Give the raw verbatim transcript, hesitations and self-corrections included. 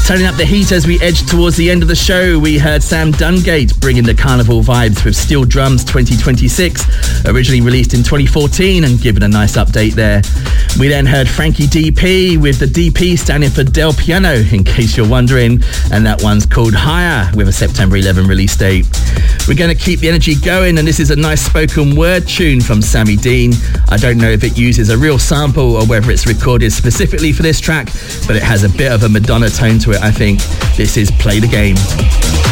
Turning up the heat as we edge towards the end of the show, we heard Sam Dungate bringing the carnival vibes with Steel Drums twenty twenty-six, originally released in twenty fourteen and given a nice update there. We then heard Frankie D P with the D P standing for Del Piano, in case you're wondering, and that one's called Higher with a September eleventh release date. We're going to keep the energy going, and this is a nice spoken word tune from Sammy Dean. I don't know if it uses a real sample or whether it's recorded specifically for this track, but it has a bit of a Madonna tone to it, I think. This is Play the Game.